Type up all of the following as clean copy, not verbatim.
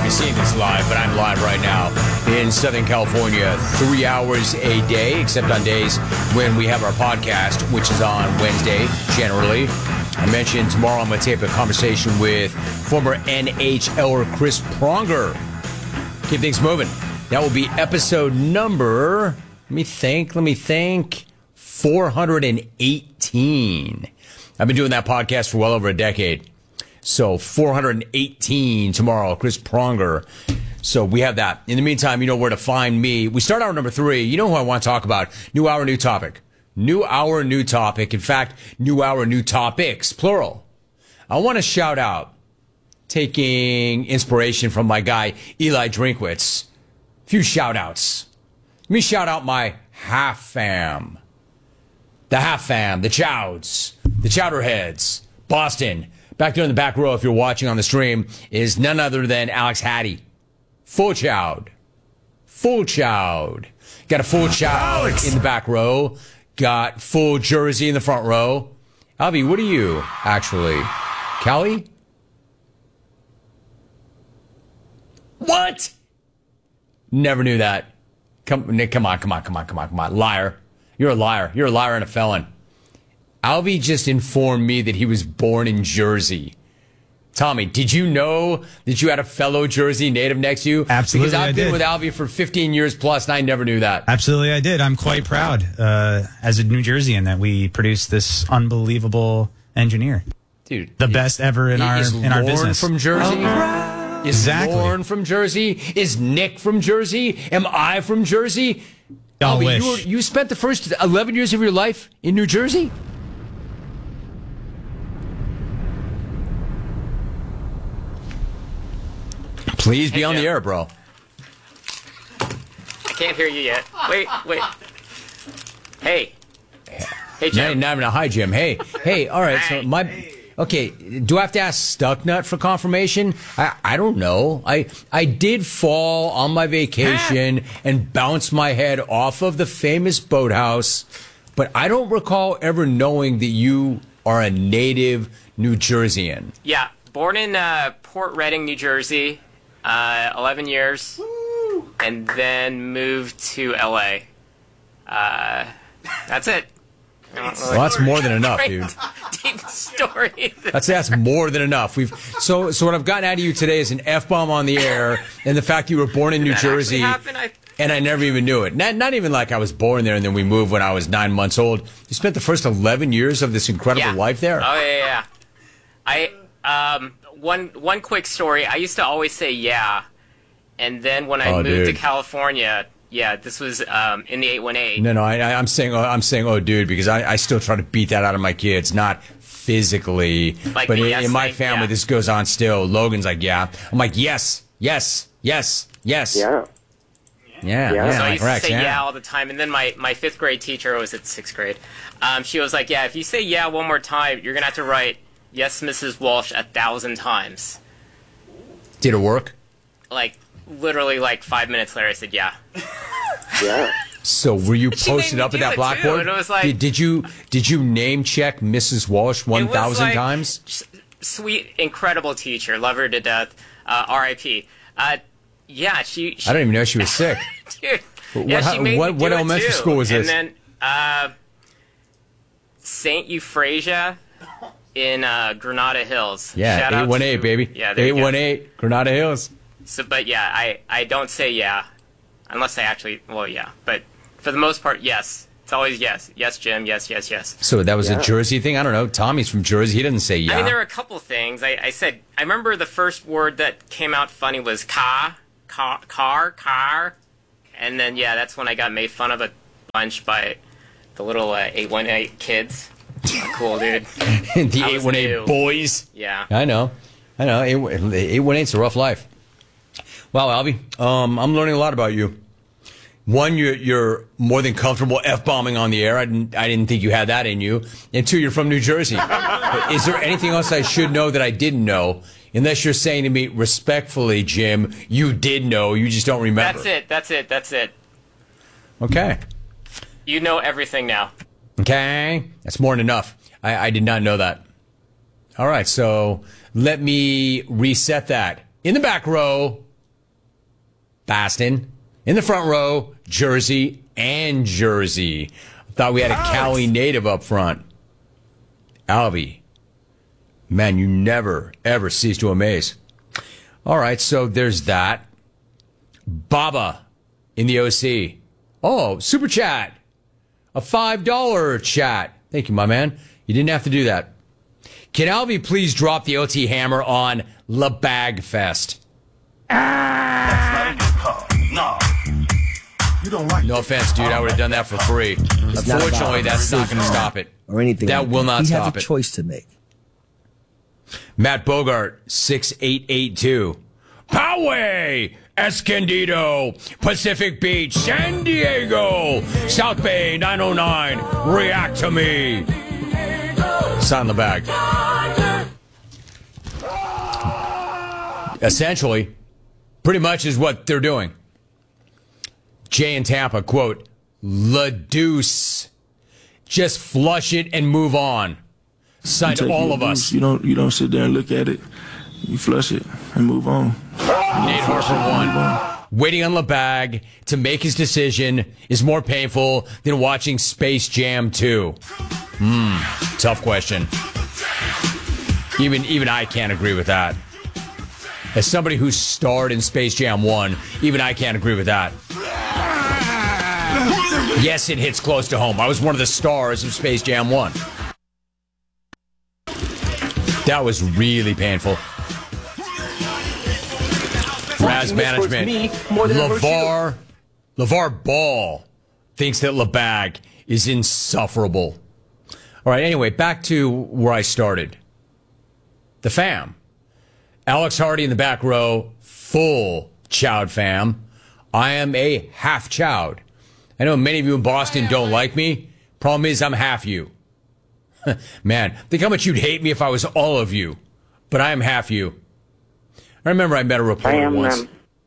seeing this live, but I'm live right now in Southern California, 3 hours a day, except on days when we have our podcast, which is on Wednesday, generally. I mentioned tomorrow I'm going to tape a conversation with former NHLer Chris Pronger. Keep things moving. That will be episode number, let me think, 418. I've been doing that podcast for well over a decade. So 418 tomorrow, Chris Pronger. So we have that. In the meantime, you know where to find me. We start hour number 3. You know who I want to talk about. New hour, new topic. New hour, new topic. In fact, new hour, new topics, plural. I want to shout out, taking inspiration from my guy, Eli Drinkwitz. A few shout outs. Let me shout out my half fam. The half fam, the Chowds, the Chowderheads, Boston. Back there in the back row, if you're watching on the stream, is none other than Alex Hattie. Full chowed. Full chowed. Got a full chowd in the back row. Got full jersey in the front row. Albie, what are you, actually? Callie? What? Never knew that. Come on. Liar. You're a liar. You're a liar and a felon. Albie just informed me that he was born in Jersey. Tommy, did you know that you had a fellow Jersey native next to you? Absolutely, Because I've been did. with Albie for 15 years plus, and I never knew that. Absolutely, I did. I'm quite proud as a New Jerseyan that we produced this unbelievable engineer. Dude. The best ever in our Lauren business. From Jersey? Is Exactly. Lauren from Jersey? Is Nick from Jersey? Am I from Jersey? I Albie, wish. you spent the first 11 years of your life in New Jersey? Please be on the air, bro. I can't hear you yet. Wait. Hey, Jim. Not even a hi, Jim. Hey, all right. So okay. Do I have to ask Stucknut for confirmation? I don't know. I did fall on my vacation and bounce my head off of the famous boathouse, but I don't recall ever knowing that you are a native New Jerseyan. Yeah, born in Port Reading, New Jersey, 11 years, and then moved to LA. That's it. Well, that's more than enough, dude. Deep story. That's more than enough. So what I've gotten out of you today is an F-bomb on the air, and the fact you were born in New Jersey, and I never even knew it. Not even like I was born there and then we moved when I was 9 months old. You spent the first 11 years of this incredible life there. Oh yeah. One quick story. I used to always say yeah, and then when I moved to California. Yeah, this was in the 818. No, I'm saying oh, dude, because I still try to beat that out of my kids, not physically, like but in my family, this goes on still. Logan's like, yeah. I'm like, yes. Yeah. Yeah. So I used correct, to say yeah all the time, and then my 5th grade teacher was at 6th grade. She was like, yeah, if you say yeah one more time, you're gonna have to write yes, Mrs. Walsh 1,000 times. Did it work? Like literally, like 5 minutes later, I said yeah. Yeah. So were you She made posted me up at do that it, blackboard? too, and it was like- did you name check Mrs. Walsh 1,000 like, times? Sweet, incredible teacher, love her to death. R.I.P. Yeah, she. I don't even know she was sick. Dude, What- yeah, she made me do what it, elementary too. school was this? And then St. Euphrasia in Granada Hills. Yeah, Shout out 818, to- baby. Yeah, there you go. 818, Granada Hills. So, but yeah, I don't say yeah, unless I actually. Well, yeah, but for the most part, yes. It's always yes. Yes, Jim. Yes. So that was a Jersey thing? I don't know. Tommy's from Jersey. He doesn't say yeah. I mean, there were a couple things. I said, I remember the first word that came out funny was car. And then, yeah, that's when I got made fun of a bunch by the little 818 kids. Cool, dude. The 818 boys. Yeah. I know. 818's a rough life. Wow, Albie, I'm learning a lot about you. One, you're more than comfortable F-bombing on the air. I didn't think you had that in you. And two, you're from New Jersey. Is there anything else I should know that I didn't know? Unless you're saying to me respectfully, Jim, you did know, you just don't remember. That's it. Okay. You know everything now. Okay. That's more than enough. I did not know that. All right, so let me reset that. In the back row, Boston. In the front row, Jersey and Jersey. Thought we had a Cali native up front. Alvy. Man, you never, ever cease to amaze. All right, so there's that. Baba in the OC. Oh, super chat. A $5 chat. Thank you, my man. You didn't have to do that. Can Alvy please drop the OT hammer on La Bag Fest? No. You don't like No offense, dude. I would have done that for free. Unfortunately, that's not going to stop it. Or anything that like will not he stop has a it. choice to make. Matt Bogart, 6882. Poway, Escondido, Pacific Beach, San Diego, South Bay 909. React to me. Sign the bag. Essentially, pretty much is what they're doing. Jay in Tampa, quote, La Deuce. Just flush it and move on. Signed all of us. You don't sit there and look at it. You flush it and move on. Nate Harper won. Waiting on LeBag to make his decision is more painful than watching Space Jam 2. Tough question. Even I can't agree with that. As somebody who starred in Space Jam 1, even I can't agree with that. Yes, it hits close to home. I was one of the stars of Space Jam 1. That was really painful. Raz Management. LeVar Ball thinks that LeBag is insufferable. All right, anyway, back to where I started. The fam. Alex Hardy in the back row, full Chowd fam. I am a half Chowd. I know many of you in Boston don't like me. Problem is, I'm half you. Man, think how much you'd hate me if I was all of you. But I am half you. I remember I met a reporter once.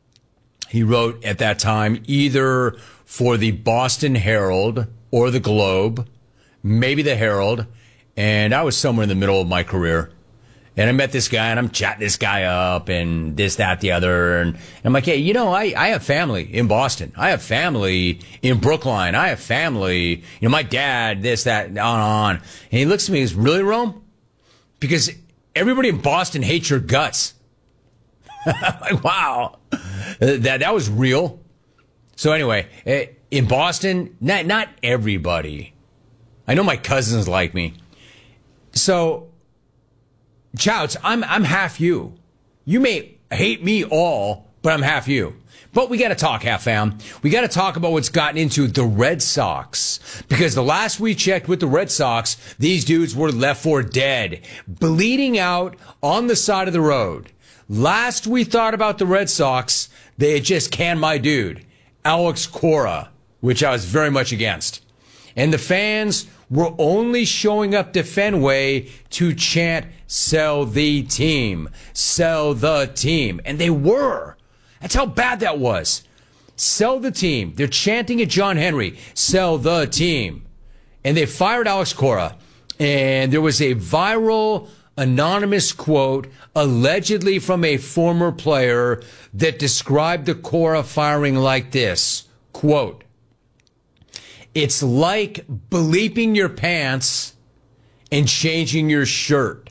He wrote at that time either for the Boston Herald or the Globe, maybe the Herald, and I was somewhere in the middle of my career. And I met this guy, and I'm chatting this guy up, and this, that, the other. And I'm like, hey, I have family in Boston. I have family in Brookline. I have family, my dad, this, that, on. And he looks at me and goes, really, Rome? Because everybody in Boston hates your guts. I'm like, wow. That was real. So anyway, in Boston, not everybody. I know my cousins like me. So, Chouts, I'm half you. You may hate me all, but I'm half you. But we got to talk, half fam. We got to talk about what's gotten into the Red Sox. Because the last we checked with the Red Sox, these dudes were left for dead, bleeding out on the side of the road. Last we thought about the Red Sox, they had just canned my dude, Alex Cora, which I was very much against. And the fans were only showing up to Fenway to chant, sell the team, sell the team. And they were. That's how bad that was. Sell the team. They're chanting at John Henry, sell the team. And they fired Alex Cora. And there was a viral anonymous quote, allegedly from a former player, that described the Cora firing like this, quote, it's like bleeping your pants and changing your shirt.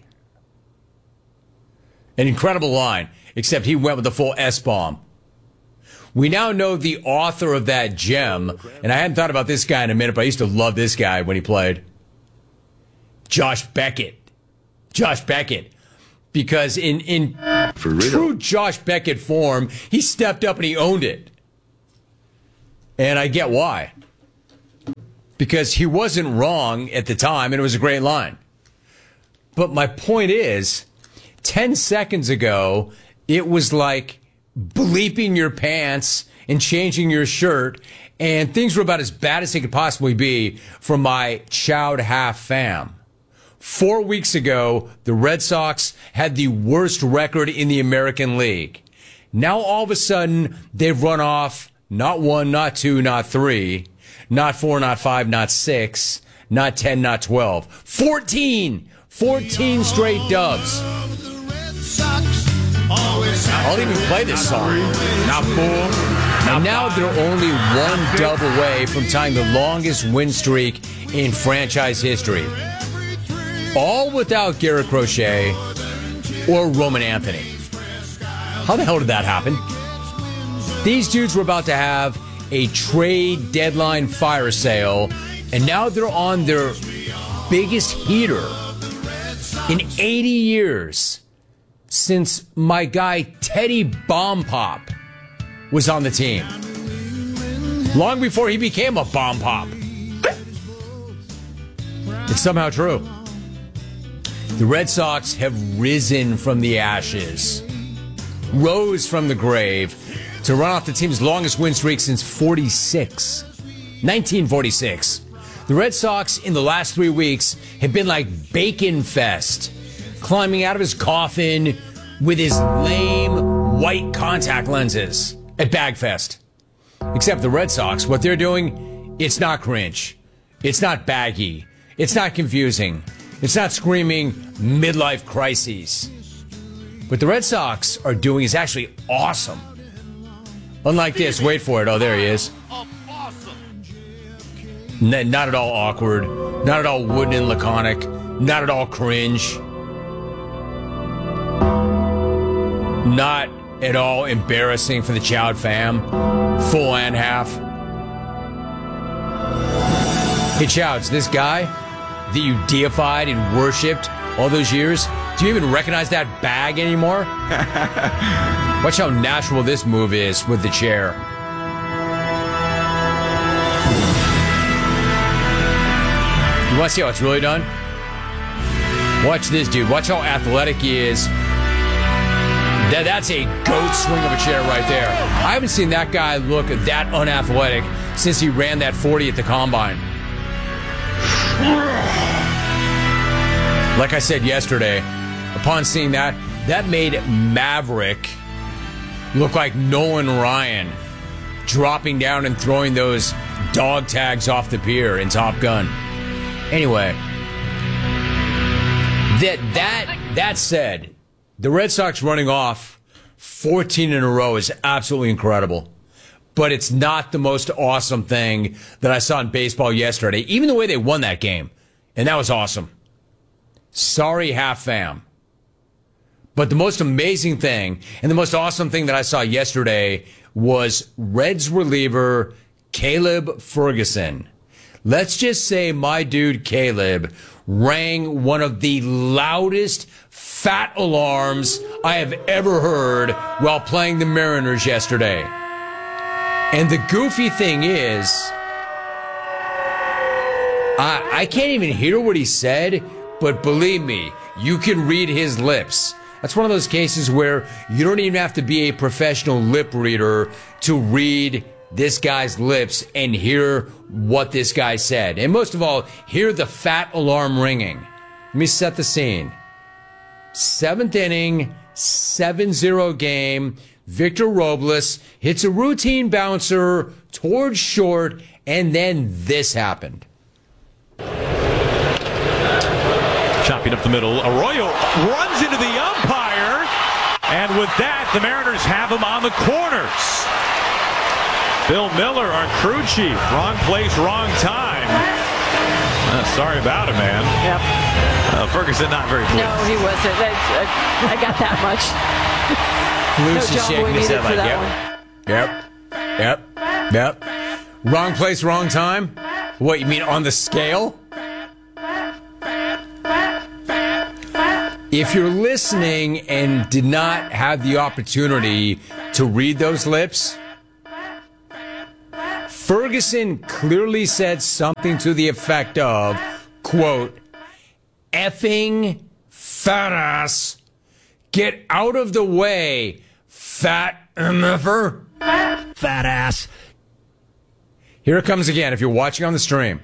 An incredible line, except he went with the full S-bomb. We now know the author of that gem, and I hadn't thought about this guy in a minute, but I used to love this guy when he played. Josh Beckett. Josh Beckett. Because in true Josh Beckett form, he stepped up and he owned it. And I get why. Because he wasn't wrong at the time, and it was a great line. But my point is, 10 seconds ago, it was like bleeping your pants and changing your shirt, and things were about as bad as they could possibly be for my Chowd half fam. 4 weeks ago, the Red Sox had the worst record in the American League. Now, all of a sudden, they've run off not 1, not 2, not 3, not 4, not 5, not 6, not 10, not 12. 14 straight dubs. I'll even play this song. Not cool. And now they're only one dub away from tying the longest win streak in franchise history. All without Garrett Crochet or Roman Anthony. How the hell did that happen? These dudes were about to have a trade deadline fire sale, and now they're on their biggest heater in 80 years since my guy Teddy Bomb Pop was on the team. Long before he became a bomb pop. It's somehow true. The Red Sox have risen from the ashes, rose from the grave to run off the team's longest win streak since 1946. The Red Sox in the last 3 weeks have been like Bacon Fest, climbing out of his coffin with his lame white contact lenses at Bagfest. Except the Red Sox, what they're doing, it's not cringe. It's not baggy. It's not confusing. It's not screaming midlife crises. What the Red Sox are doing is actually awesome. Unlike this, wait for it. Oh, there he is. Not at all awkward. Not at all wooden and laconic. Not at all cringe. Not at all embarrassing for the Chowd fam. Full and half. Hey, Chowds, this guy that you deified and worshipped all those years, do you even recognize that bag anymore? Watch how natural this move is with the chair. You want to see how it's really done? Watch this dude. Watch how athletic he is. That's a goat swing of a chair right there. I haven't seen that guy look that unathletic since he ran that 40 at the Combine. Like I said yesterday, upon seeing that, that made Maverick look like Nolan Ryan dropping down and throwing those dog tags off the pier in Top Gun. Anyway, that said, the Red Sox running off 14 in a row is absolutely incredible. But it's not the most awesome thing that I saw in baseball yesterday, even the way they won that game. And that was awesome. Sorry, half fam. But the most amazing thing and the most awesome thing that I saw yesterday was Reds reliever Caleb Ferguson. Let's just say my dude Caleb rang one of the loudest fat alarms I have ever heard while playing the Mariners yesterday. And the goofy thing is, I can't even hear what he said, but believe me, you can read his lips. That's one of those cases where you don't even have to be a professional lip reader to read this guy's lips and hear what this guy said. And most of all, hear the fat alarm ringing. Let me set the scene. 7th inning, 7-0 game. Victor Robles hits a routine bouncer towards short, and then this happened. Chopping up the middle. Arroyo runs into the umpire, and with that, the Mariners have him on the corners. Bill Miller, our crew chief. Wrong place, wrong time. Sorry about it, man. Yep. Ferguson not very pleased. No, he wasn't. I got that much. Luce is shaking his head like, yep. Wrong place, wrong time? What, you mean on the scale? If you're listening and did not have the opportunity to read those lips, Ferguson clearly said something to the effect of, quote, effing fat ass, get out of the way, fat MFer. Fat ass. Here it comes again if you're watching on the stream.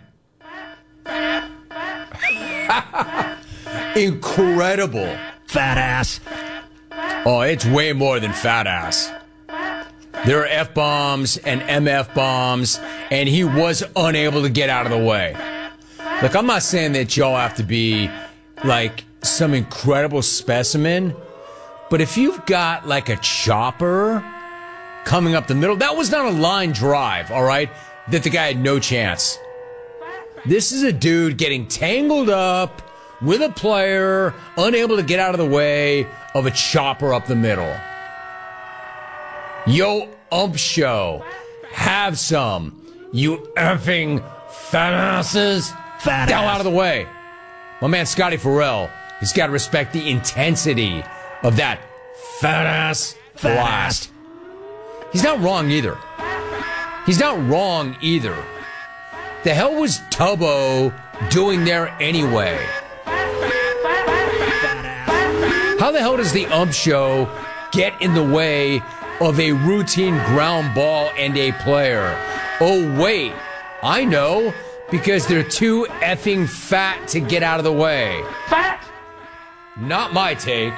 Incredible. Fat ass. Oh, it's way more than fat ass. There are F-bombs and MF bombs, and he was unable to get out of the way. Look, I'm not saying that y'all have to be like some incredible specimen, but if you've got like a chopper coming up the middle. That was not a line drive, all right, that the guy had no chance. This is a dude getting tangled up with a player, unable to get out of the way of a chopper up the middle. Yo, ump show. Have some. You effing fat asses. Fat ass. Out of the way. My man Scotty Farrell, he's got to respect the intensity of that fat ass blast. He's not wrong either. He's not wrong either. The hell was Tubbo doing there anyway? How the hell does the ump show get in the way of a routine ground ball and a player? Oh, wait. I know. Because they're too effing fat to get out of the way. Fat? Not my take.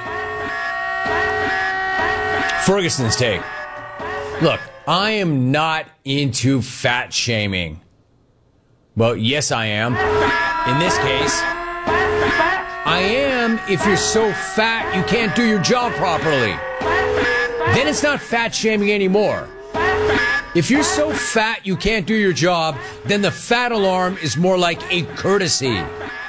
Ferguson's take. Look, I am not into fat shaming. Well, yes, I am. In this case, I am if you're so fat you can't do your job properly. Then it's not fat shaming anymore. If you're so fat you can't do your job, then the fat alarm is more like a courtesy.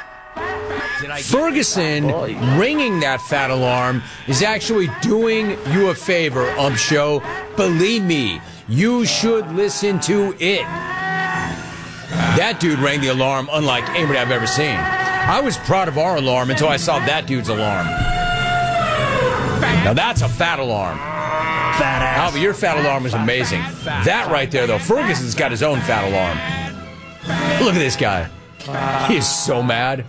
Ferguson ringing that fat alarm is actually doing you a favor, ump show. Believe me, you should listen to it. That dude rang the alarm unlike anybody I've ever seen. I was proud of our alarm until I saw that dude's alarm. Now that's a fat alarm. Fat ass. Albie, your fat alarm was amazing. That right there, though, Ferguson's got his own fat alarm. Look at this guy. He is so mad.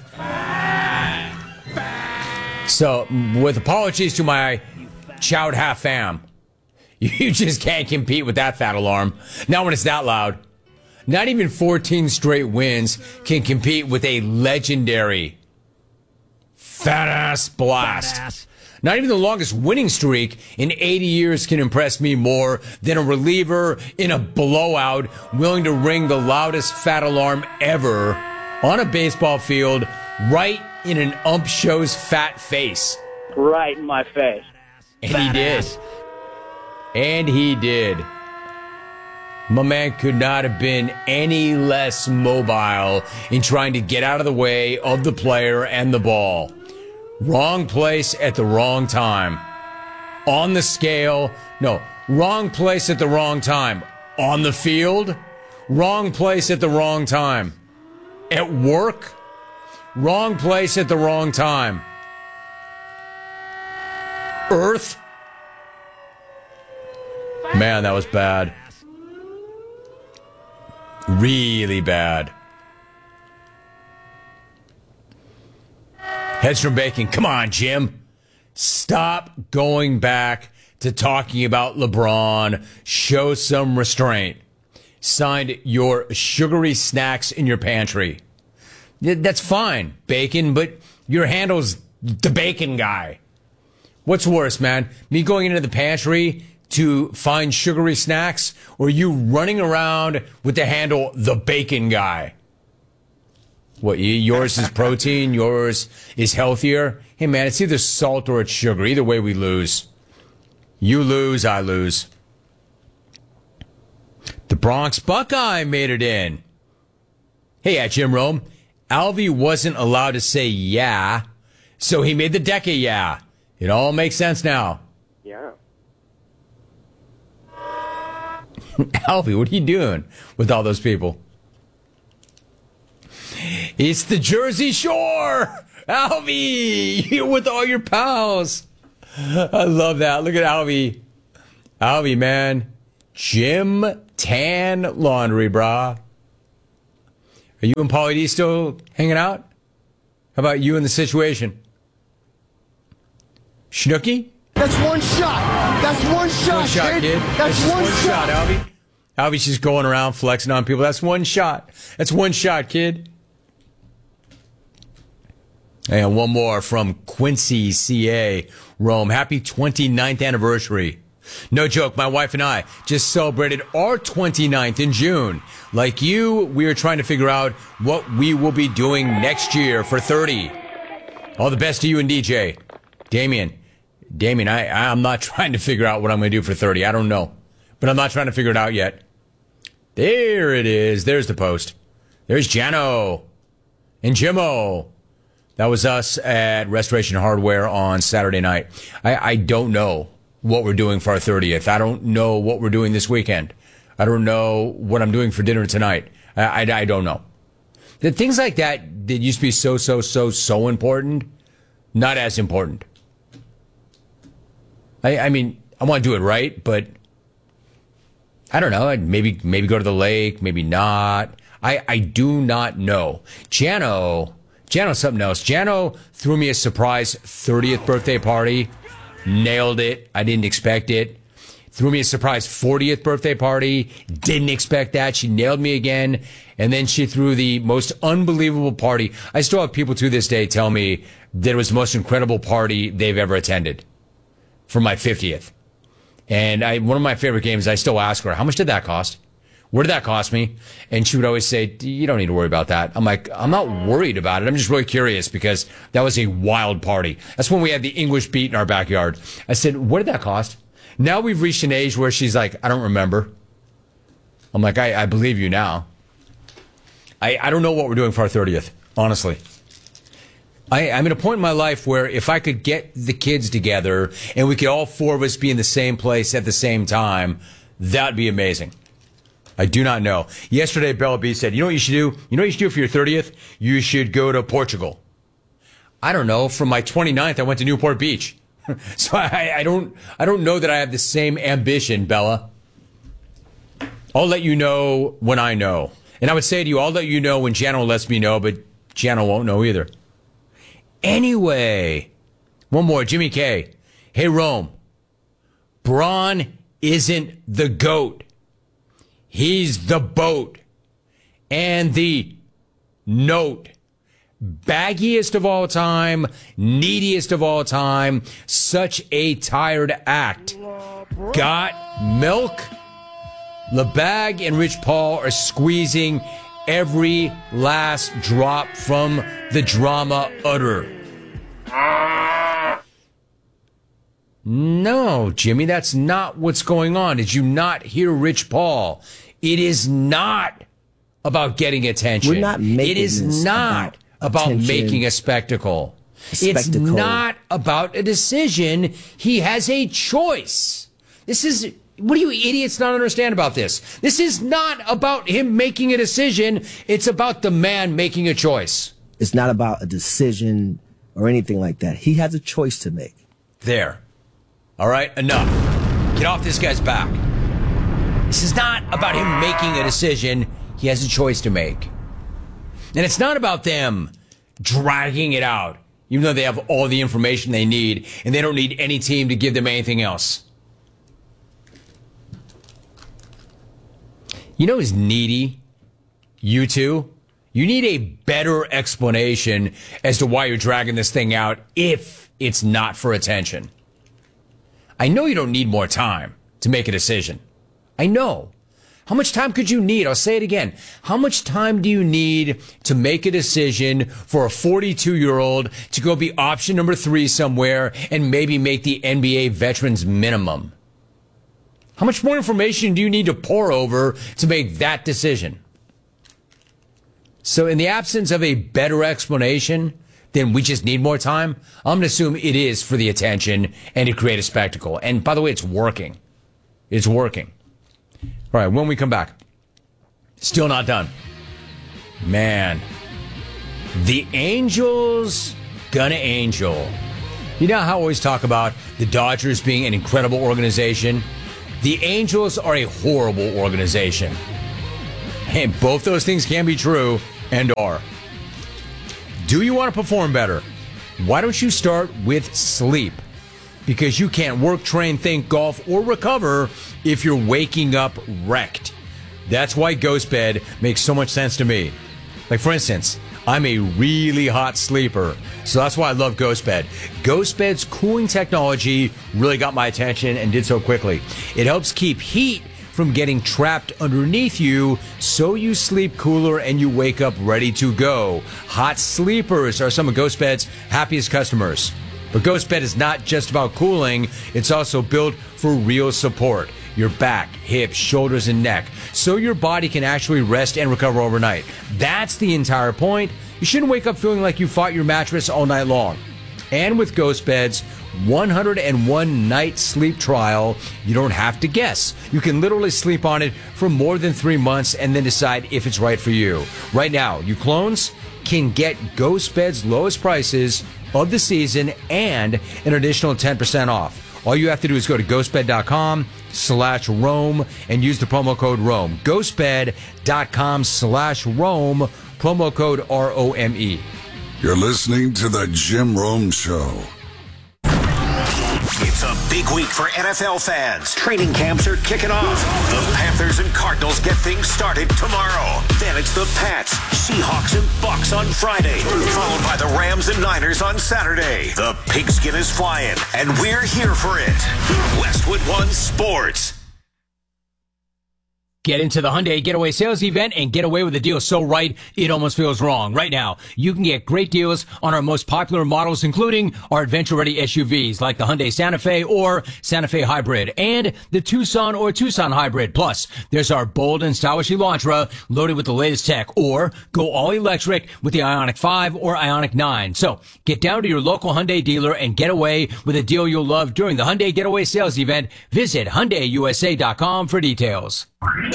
So, with apologies to my Chowd Half fam, you just can't compete with that fat alarm. Not when it's that loud. Not even 14 straight wins can compete with a legendary fat-ass blast. Fat-ass. Not even the longest winning streak in 80 years can impress me more than a reliever in a blowout willing to ring the loudest fat alarm ever on a baseball field right in an ump show's fat face. Right in my face. And he did. And he did. My man could not have been any less mobile in trying to get out of the way of the player and the ball. Wrong place at the wrong time. On the scale. No, wrong place at the wrong time. On the field. Wrong place at the wrong time. At work. Wrong place at the wrong time. Earth. Man, that was bad. Really bad. Hedstrom Bacon, come on, Jim. Stop going back to talking about LeBron. Show some restraint. Signed your sugary snacks in your pantry. That's fine, Bacon, but your handle's the Bacon guy. What's worse, man? Me going into the pantry to find sugary snacks, or you running around with the handle the Bacon guy? What, yours is protein, yours is healthier? Hey, man, it's either salt or it's sugar. Either way, we lose. You lose, I lose. The Bronx Buckeye made it in. Hey, at Jim Rome, Alvy wasn't allowed to say yeah, so he made the deck a yeah. It all makes sense now. Yeah. Alvy, what are you doing with all those people? It's the Jersey Shore! Alvy! You're with all your pals. I love that. Look at Alvy. Alvy, man. Jim Tan Laundry, brah. Are you and Pauly D still hanging out? How about you in the situation? Schnooky? That's one shot. That's one shot, one shot, kid. That's one shot, Alvy. Alvy's just going around flexing on people. That's one shot. That's one shot, kid. And one more from Quincy, CA, Rome. Happy 29th anniversary. No joke, my wife and I just celebrated our 29th in June. Like you, we are trying to figure out what we will be doing next year for 30. All the best to you and DJ. Damien, I'm not trying to figure out what I'm going to do for 30. I don't know. but I'm not trying to figure it out yet. There it is. There's the post. There's Jano and Jimmo. That was us at Restoration Hardware on Saturday night. I don't know what we're doing for our 30th. I don't know what we're doing this weekend. I don't know what I'm doing for dinner tonight. I don't know. The things like that used to be so important, not as important. I mean, I want to do it right, but I don't know. I'd maybe go to the lake, maybe not. I do not know. Jano's something else. Jano threw me a surprise 30th birthday party. Nailed it. I didn't expect it. Threw me a surprise 40th birthday party. Didn't expect that. She nailed me again. And then she threw the most unbelievable party. I still have people to this day tell me that it was the most incredible party they've ever attended for my 50th. And one of my favorite games, I still ask her, how much did that cost? What did that cost me? And she would always say, you don't need to worry about that. I'm like, I'm not worried about it. I'm just really curious because that was a wild party. That's when we had the English beat in our backyard. I said, what did that cost? Now we've reached an age where she's like, I don't remember. I'm like, I believe you now. I don't know what we're doing for our 30th, honestly. I'm at a point in my life where if I could get the kids together and we could all four of us be in the same place at the same time, that'd be amazing. I do not know. Yesterday, Bella B said, you know what you should do? You know what you should do for your 30th? You should go to Portugal. I don't know. For my 29th, I went to Newport Beach. So I don't know that I have the same ambition, Bella. I'll let you know when I know. And I would say to you, I'll let you know when Jano lets me know, but Jano won't know either. Anyway, one more. Jimmy K. Hey, Rome. Braun isn't the GOAT. He's the boat. And the note. Baggiest of all time, neediest of all time, such a tired act. Got milk? LeBag and Rich Paul are squeezing every last drop from the drama udder. No, Jimmy, that's not what's going on. Did you not hear Rich Paul? It is not about getting attention. We're not making it is not about making a spectacle. It's not about a decision. He has a choice. This is, what do you idiots not understand about this? This is not about him making a decision. It's about the man making a choice. It's not about a decision or anything like that. He has a choice to make. There. All right, enough. Get off this guy's back. This is not about him making a decision. He has a choice to make. And it's not about them dragging it out, even though they have all the information they need, and they don't need any team to give them anything else. You know who's needy? You two? You need a better explanation as to why you're dragging this thing out if it's not for attention. I know you don't need more time to make a decision. I know. How much time could you need? I'll say it again. How much time do you need to make a decision for a 42-year-old to go be option number 3 somewhere and maybe make the NBA veterans minimum? How much more information do you need to pour over to make that decision? So in the absence of a better explanation, then we just need more time. I'm going to assume it is for the attention and to create a spectacle. And by the way, it's working. It's working. All right, when we come back, still not done. Man, the Angels gonna angel. You know how I always talk about the Dodgers being an incredible organization? The Angels are a horrible organization. And both those things can be true and are. Do you want to perform better? Why don't you start with sleep? Because you can't work, train, think, golf, or recover if you're waking up wrecked. That's why GhostBed makes so much sense to me. Like, for instance, I'm a really hot sleeper, so that's why I love GhostBed. GhostBed's cooling technology really got my attention and did so quickly. It helps keep heat from getting trapped underneath you, so you sleep cooler and you wake up ready to go. Hot sleepers are some of GhostBed's happiest customers. But GhostBed is not just about cooling, it's also built for real support. your back, hips, shoulders, and neck, so your body can actually rest and recover overnight. That's the entire point. You shouldn't wake up feeling like you fought your mattress all night long. And with Ghost Bed's 101 night sleep trial, you don't have to guess. You can literally sleep on it for more than 3 months and then decide if it's right for you. Right now, you clones can get Ghost Bed's lowest prices of the season and an additional 10% off. All you have to do is go to ghostbed.com/Rome and use the promo code Rome. Ghostbed.com/Rome, promo code ROME. You're listening to The Jim Rome Show. It's a big week for NFL fans. Training camps are kicking off. The Panthers and Cardinals get things started tomorrow. Then it's the Pats, Seahawks, and Bucks on Friday, followed by the Rams and Niners on Saturday. The pigskin is flying, and we're here for it. Westwood One Sports. Get into the Hyundai Getaway Sales Event and get away with a deal so right, it almost feels wrong. Right now, you can get great deals on our most popular models, including our adventure-ready SUVs like the Hyundai Santa Fe or Santa Fe Hybrid and the Tucson or Tucson Hybrid. Plus, there's our bold and stylish Elantra loaded with the latest tech, or go all electric with the Ioniq 5 or Ioniq 9. So, get down to your local Hyundai dealer and get away with a deal you'll love during the Hyundai Getaway Sales Event. Visit HyundaiUSA.com for details.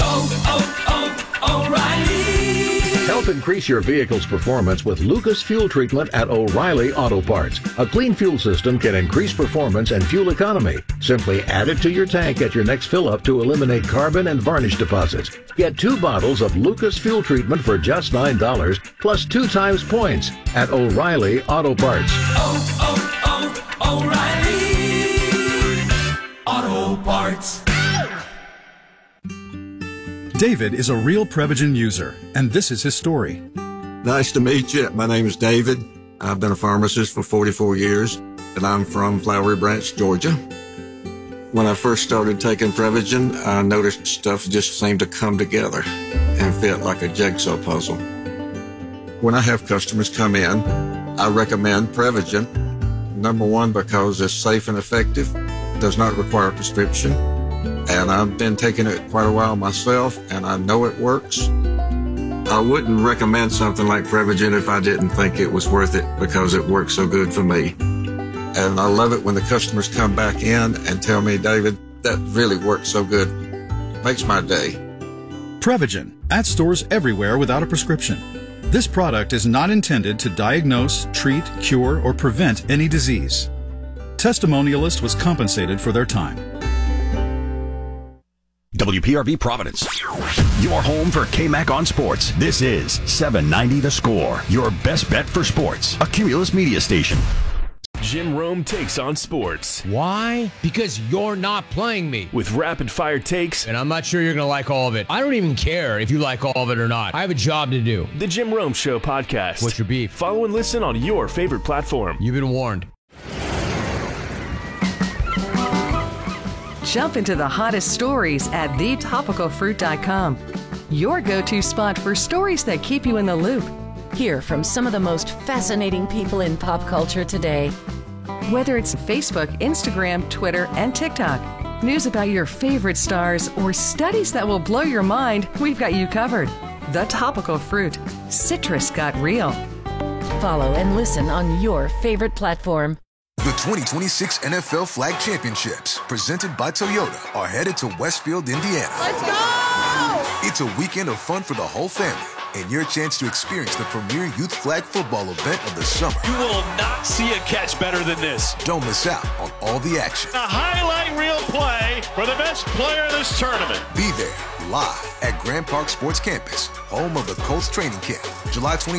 O'Reilly. Help increase your vehicle's performance with Lucas Fuel Treatment at O'Reilly Auto Parts. A clean fuel system can increase performance and fuel economy. Simply add it to your tank at your next fill-up to eliminate carbon and varnish deposits. Get 2 bottles of Lucas Fuel Treatment for just $9 plus 2 times points at O'Reilly Auto Parts. O'Reilly Auto Parts. David is a real Prevagen user, and this is his story. Nice to meet you. My name is David. I've been a pharmacist for 44 years, and I'm from Flowery Branch, Georgia. When I first started taking Prevagen, I noticed stuff just seemed to come together and fit like a jigsaw puzzle. When I have customers come in, I recommend Prevagen. Number one, because it's safe and effective, does not require a prescription. And I've been taking it quite a while myself, and I know it works. I wouldn't recommend something like Prevagen if I didn't think it was worth it, because it works so good for me. And I love it when the customers come back in and tell me, David, that really works so good. Makes my day. Prevagen, at stores everywhere without a prescription. This product is not intended to diagnose, treat, cure, or prevent any disease. Testimonialist was compensated for their time. WPRV Providence, your home for KMAC on sports. This is 790 The Score, your best bet for sports. A Cumulus media station. Jim Rome takes on sports. Why? Because you're not playing me. With rapid-fire takes. And I'm not sure you're going to like all of it. I don't even care if you like all of it or not. I have a job to do. The Jim Rome Show podcast. What's your beef? Follow and listen on your favorite platform. You've been warned. Jump into the hottest stories at thetopicalfruit.com. Your go-to spot for stories that keep you in the loop. Hear from some of the most fascinating people in pop culture today. Whether it's Facebook, Instagram, Twitter, and TikTok, news about your favorite stars, or studies that will blow your mind, we've got you covered. The Topical Fruit. Citrus got real. Follow and listen on your favorite platform. The 2026 NFL Flag Championships, presented by Toyota, are headed to Westfield, Indiana. Let's go! It's a weekend of fun for the whole family, and your chance to experience the premier youth flag football event of the summer. You will not see a catch better than this. Don't miss out on all the action. A highlight reel play for the best player in this tournament. Be there, live at Grand Park Sports Campus, home of the Colts training camp, July 20th.